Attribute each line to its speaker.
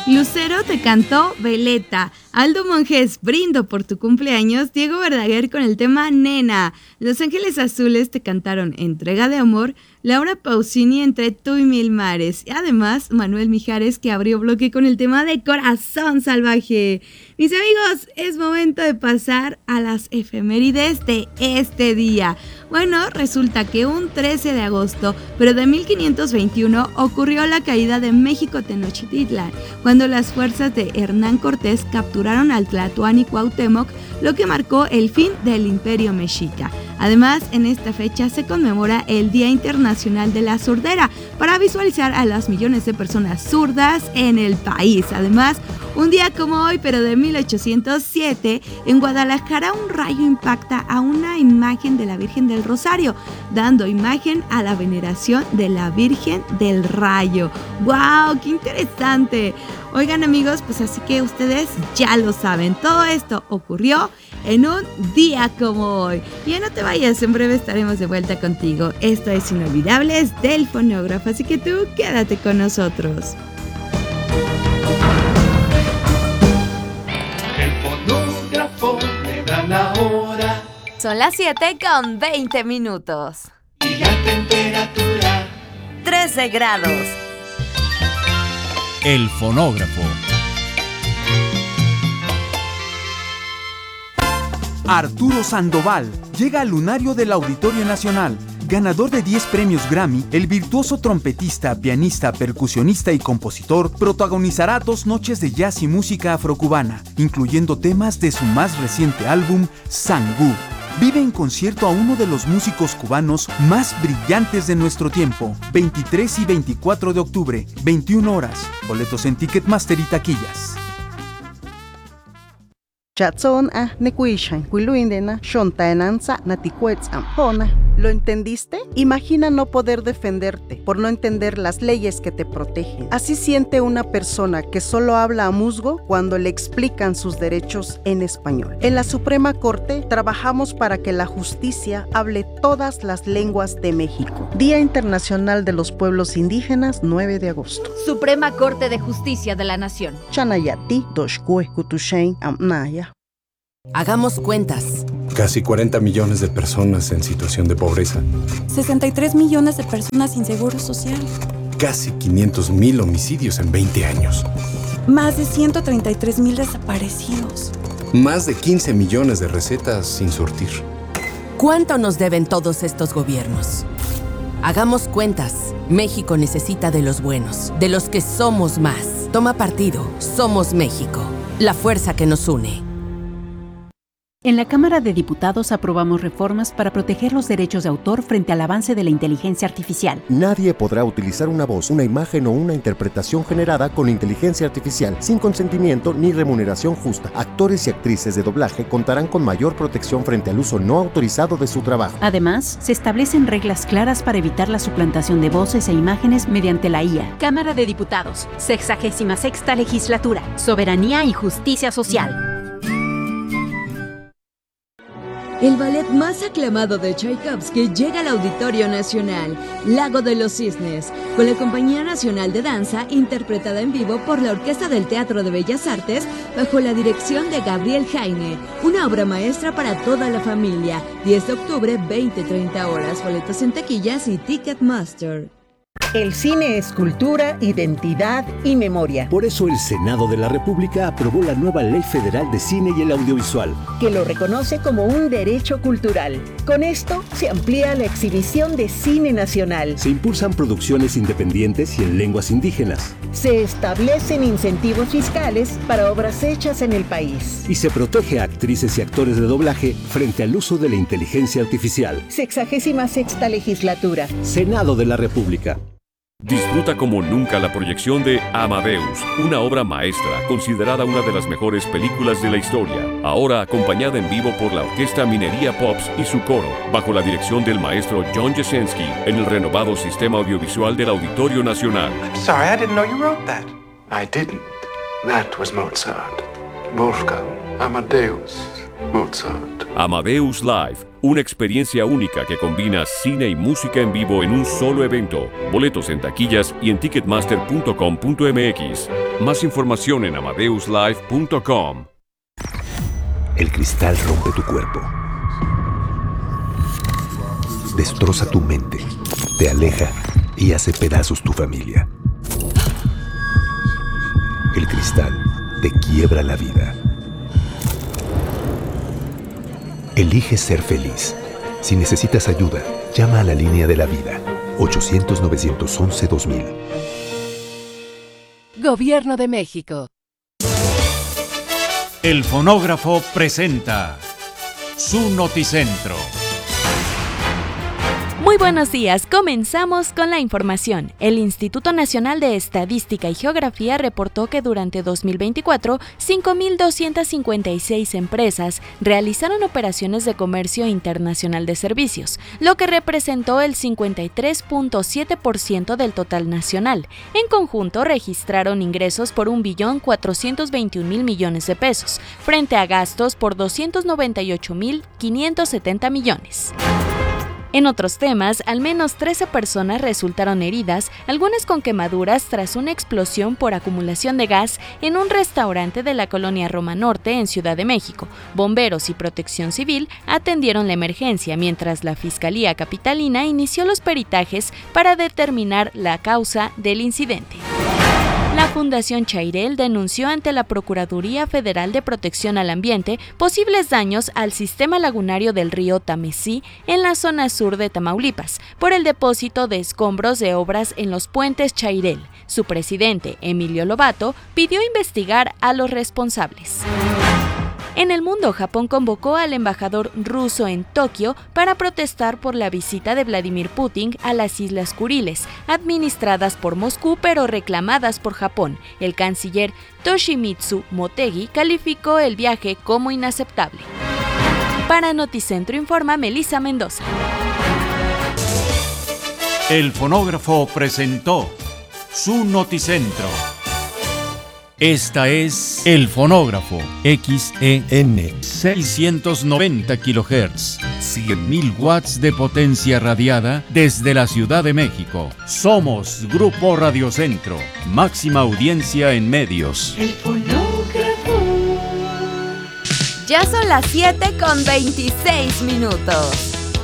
Speaker 1: Lucero te cantó Veleta. Aldo Monjes, brindo por tu cumpleaños. Diego Verdaguer con el tema Nena. Los Ángeles Azules te cantaron Entrega de Amor. Laura Pausini, Entre tú y mil mares. Y además, Manuel Mijares, que abrió bloque con el tema de Corazón Salvaje. Mis amigos, es momento de pasar a las efemérides de este día. Bueno, resulta que un 13 de agosto, pero de 1521, ocurrió la caída de México Tenochtitlan, cuando las fuerzas de Hernán Cortés capturaron al Tlatoani Cuauhtémoc, lo que marcó el fin del Imperio Mexica. Además, en esta fecha se conmemora el Día Internacional de la Sordera, para visualizar a las millones de personas zurdas en el país. Además, un día como hoy, pero de 1807, en Guadalajara un rayo impacta a una imagen de la Virgen del Rosario, dando imagen a la veneración de la Virgen del Rayo. ¡Wow! ¡Qué interesante! Oigan, amigos, pues así que ustedes ya lo saben, todo esto ocurrió en un día como hoy. Ya no te vayas, en breve estaremos de vuelta contigo. Esto es Inolvidables del Fonógrafo, así que tú quédate con nosotros.
Speaker 2: El fonógrafo me da la hora.
Speaker 1: Son las 7:20.
Speaker 2: Y la temperatura
Speaker 1: 13 grados.
Speaker 3: El fonógrafo.
Speaker 4: Arturo Sandoval llega al lunario del Auditorio Nacional. Ganador de 10 premios Grammy, el virtuoso trompetista, pianista, percusionista y compositor protagonizará 2 noches de jazz y música afrocubana, incluyendo temas de su más reciente álbum, Sangú. Vive en concierto a uno de los músicos cubanos más brillantes de nuestro tiempo, 23 y 24 de octubre, 21 horas. Boletos en Ticketmaster y taquillas.
Speaker 5: Chatson nekuishan kuiluindena shontaenanza natikuetz ampona. ¿Lo entendiste? Imagina no poder defenderte por no entender las leyes que te protegen. Así siente una persona que solo habla a musgo cuando le explican sus derechos en español. En la Suprema Corte trabajamos para que la justicia hable todas las lenguas de México. Día Internacional de los Pueblos Indígenas, 9 de agosto.
Speaker 6: Suprema Corte de Justicia de la Nación.
Speaker 5: Chanayati, Doshkue, Kutushain, Amnaya.
Speaker 7: Hagamos cuentas.
Speaker 8: Casi 40 millones de personas en situación de pobreza.
Speaker 9: 63 millones de personas sin seguro social.
Speaker 8: Casi 500,000 homicidios en 20 años.
Speaker 9: Más de 133,000 desaparecidos.
Speaker 8: Más de 15 millones de recetas sin surtir.
Speaker 7: ¿Cuánto nos deben todos estos gobiernos? Hagamos cuentas. México necesita de los buenos, de los que somos más. Toma partido. Somos México. La fuerza que nos une.
Speaker 10: En la Cámara de Diputados aprobamos reformas para proteger los derechos de autor frente al avance de la inteligencia artificial.
Speaker 11: Nadie podrá utilizar una voz, una imagen o una interpretación generada con inteligencia artificial sin consentimiento ni remuneración justa. Actores y actrices de doblaje contarán con mayor protección frente al uso no autorizado de su trabajo.
Speaker 10: Además, se establecen reglas claras para evitar la suplantación de voces e imágenes mediante la IA.
Speaker 12: Cámara de Diputados, 66ª Legislatura, Soberanía y Justicia Social.
Speaker 13: El ballet más aclamado de Tchaikovsky llega al Auditorio Nacional, Lago de los Cisnes, con la Compañía Nacional de Danza, interpretada en vivo por la Orquesta del Teatro de Bellas Artes, bajo la dirección de Gabriel Jaime. Una obra maestra para toda la familia. 10 de octubre, 20-30 horas. Boletos en taquillas y Ticketmaster.
Speaker 14: El cine es cultura, identidad y memoria.
Speaker 15: Por eso el Senado de la República aprobó la nueva Ley Federal de Cine y el Audiovisual,
Speaker 14: que lo reconoce como un derecho cultural. Con esto se amplía la exhibición de cine nacional.
Speaker 15: Se impulsan producciones independientes y en lenguas indígenas.
Speaker 14: Se establecen incentivos fiscales para obras hechas en el país.
Speaker 15: Y se protege a actrices y actores de doblaje frente al uso de la inteligencia artificial.
Speaker 14: 66ª Legislatura.
Speaker 15: Senado de la República.
Speaker 16: Disfruta como nunca la proyección de Amadeus, una obra maestra considerada una de las mejores películas de la historia, ahora acompañada en vivo por la Orquesta Minería Pops y su coro, bajo la dirección del maestro John Jasenski, en el renovado sistema audiovisual del Auditorio Nacional.
Speaker 17: I'm sorry, I didn't know you wrote that. I didn't. That was Mozart. Wolfgang Amadeus Mozart.
Speaker 16: Amadeus Live, Una experiencia única que combina cine y música en vivo en un solo evento. Boletos en taquillas y en ticketmaster.com.mx. Más información en amadeuslive.com.
Speaker 15: El cristal rompe tu cuerpo. Destroza tu mente, te aleja y hace pedazos tu familia. El cristal te quiebra la vida. Elige ser feliz. Si necesitas ayuda, llama a la línea de la vida. 800-911-2000.
Speaker 7: Gobierno de México.
Speaker 3: El Fonógrafo presenta su Noticentro.
Speaker 18: Muy buenos días, comenzamos con la información. El Instituto Nacional de Estadística y Geografía reportó que durante 2024, 5.256 empresas realizaron operaciones de comercio internacional de servicios, lo que representó el 53.7% del total nacional. En conjunto, registraron ingresos por 1.421.000 millones de pesos, frente a gastos por 298.570 millones. En otros temas, al menos 13 personas resultaron heridas, algunas con quemaduras tras una explosión por acumulación de gas en un restaurante de la colonia Roma Norte en Ciudad de México. Bomberos y Protección Civil atendieron la emergencia, mientras la Fiscalía Capitalina inició los peritajes para determinar la causa del incidente. La Fundación Chairel denunció ante la Procuraduría Federal de Protección al Ambiente posibles daños al sistema lagunario del río Tamesí en la zona sur de Tamaulipas por el depósito de escombros de obras en los puentes Chairel. Su presidente, Emilio Lobato, pidió investigar a los responsables. En el mundo, Japón convocó al embajador ruso en Tokio para protestar por la visita de Vladimir Putin a las Islas Kuriles, administradas por Moscú pero reclamadas por Japón. El canciller Toshimitsu Motegi calificó el viaje como inaceptable. Para Noticentro informa Melissa Mendoza.
Speaker 3: El Fonógrafo presentó su Noticentro. Esta es El Fonógrafo, XEN 690 kHz, 100.000 watts de potencia radiada desde la Ciudad de México. Somos Grupo Radiocentro, máxima audiencia en medios.
Speaker 13: El Fonógrafo.
Speaker 6: Ya son las 7:26.